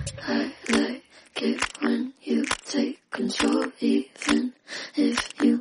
I like it when you take control, even if you